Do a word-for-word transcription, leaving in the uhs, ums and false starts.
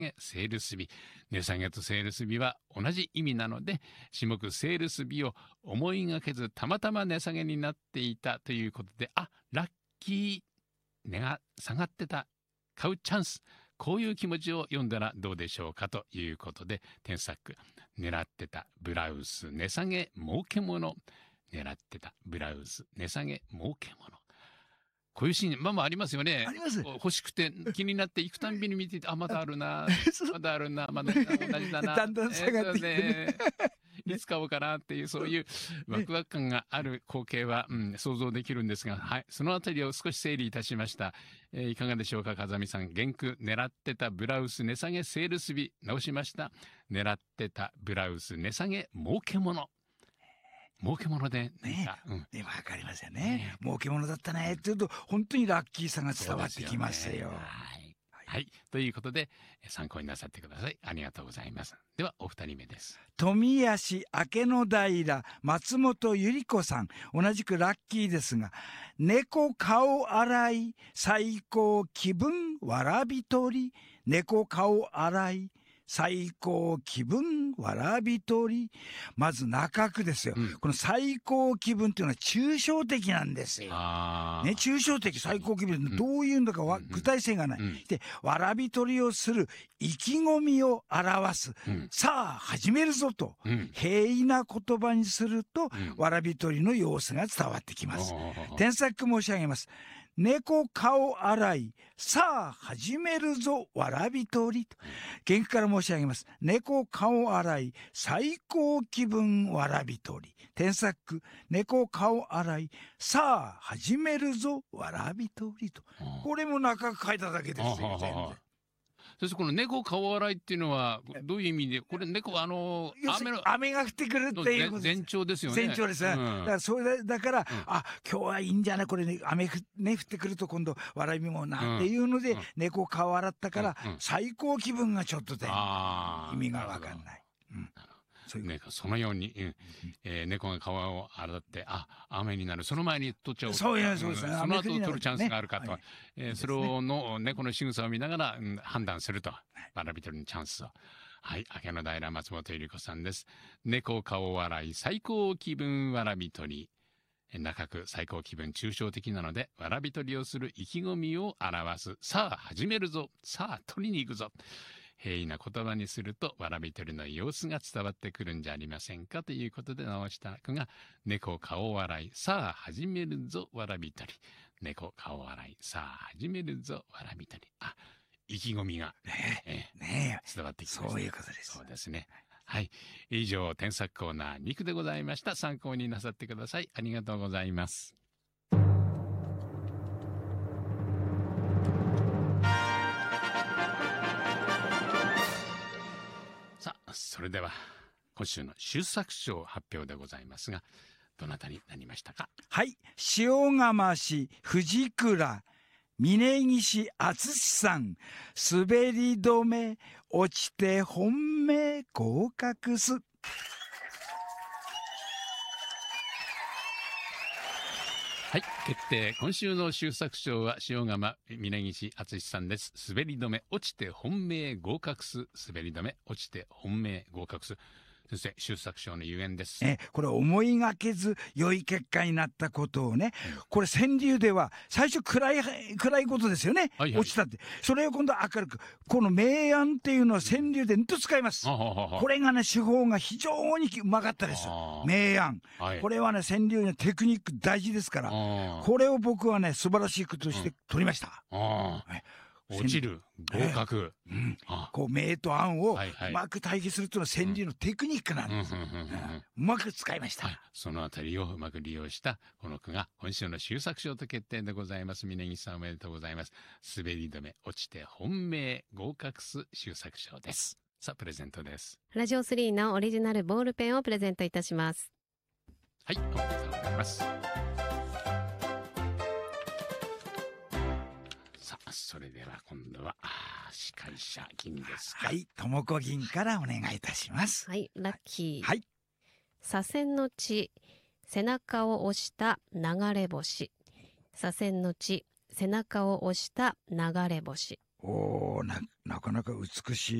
セールス日。値下げとセールス日は同じ意味なので、下目セールス日を思いがけずたまたま値下げになっていたということで、あ、ラッキー、値が下がってた、買うチャンス、こういう気持ちを読んだらどうでしょうかということで、添削、狙ってたブラウス値下げ儲けもの、狙ってたブラウス値下げ儲けもの。こういうシーン、まあまあありますよね。 あります。 欲しくて気になって行くたんびに見ていて、あ、まだあるな、まだあるな、まだ同じだな。 だんだん下がってきてね。 いつ買おうかなっていう、そういうワクワク感がある光景は、うん、想像できるんですが、はい、そのあたりを少し整理いたしました。えー、いかがでしょうか、風見さん。原句、狙ってたブラウス値下げセールス日、直しました。狙ってたブラウス値下げ儲けもの。儲けものでね、 うん、 でも分かりますよね。ね、儲けものだったねって言うと本当にラッキーさが伝わってきますよ。 はい、はい、ということで参考になさってください。ありがとうございます。ではお二人目です。 富安明野平松本百合子さん、同じくラッキーですが、猫顔洗い最高気分わらびとり、猫顔洗い最高気分わらびとり。まず中区ですよ、うん、この最高気分っていうのは抽象的なんですよ。ね、抽象的、最高気分、どういうんだかは、うん、具体性がない、うん、でわらびとりをする意気込みを表す、うん、さあ始めるぞと、うん、平易な言葉にすると、うん、わらびとりの様子が伝わってきます。添削申し上げます。猫顔洗いさあ始めるぞわらびとりと、原句から申し上げます。猫顔洗い最高気分わらびとり。添削、猫顔洗いさあ始めるぞわらびとりと、これも中書いただけですよ。全然。 そしてこの猫顔洗いっていうのはどういう意味で、これ猫はあの雨の雨が降ってくるっていうことです。 前兆ですよね。 前兆です、うん、だからそれだから、うん、あ、今日はいいんじゃないこれ、ね、雨ふ、ね、降ってくると今度わらびもなっていうので、うん、猫顔洗ったから、うん、最高気分がちょっとで、意味がわかんない。 そういうね、そのように、うんえー、猫が顔を洗って、あ、雨になる、その前に取っちゃおう、 そういうそうですね、 その後取るチャンスがあるかと、ね、はい、えー、それをの猫の仕草を見ながら、うん、判断すると、わらびとりのチャンスを。はい、明野平松本百合子さんです。猫顔笑い最高気分わらびとり。中区最高気分抽象的なので、わらびとりをする意気込みを表す。さあ始めるぞ、さあ取りに行くぞ。平易な言葉にするとわらびとりの様子が伝わってくるんじゃありませんかということで直した句が、猫顔笑いさあ始めるぞわらびとり。猫顔笑いさあ始めるぞわらびとり。あ、意気込みが、 ねええねえ伝わってきました。 そういうことです。 そうですね。はい、以上添削コーナーに区でございました。参考になさってください。ありがとうございます。さあ、それでは今週の秀作賞発表でございますが、どなたになりましたか？ はい、塩釜市藤倉峯岸敦さん、滑り止め落ちて本命合格す。 はい、決定。今週の秀作賞は塩釜峯岸敦さんです。滑り止め落ちて本命合格す。滑り止め落ちて本命合格す。先生、秀作賞のゆえんです。 えこれ思いがけず良い結果になったことをね、うん、これ川柳では最初暗い暗いことですよね、はいはい、落ちたって。それを今度明るく、この明暗っていうのは川柳でんと使います、うん、これがね手法が非常にうまかったです。明暗、はい、これはね川柳のテクニック大事ですから、これを僕はね素晴らしいこととして取りました、うん、 落ちる合格、 えーうん、こう明と暗をうまく対比するというのは川柳のテクニックなんです。うまく使いました、はい、 そのあたりをうまく利用したこの句が今週の秀作賞と決定でございます。峯岸さんおめでとうございます。滑り止め落ちて本命合格す秀作賞です。さあプレゼントです。 ラジオスリーのオリジナルボールペンをプレゼントいたします。 はい、おめでとうございます。それでは今度は司会者銀ですか。 はい、ともこ銀からお願いいたします。 はい、ラッキー。 はい、 左遷の地、背中を押した流れ星。左遷の地、背中を押した流れ星。 おーな、なかなか美しい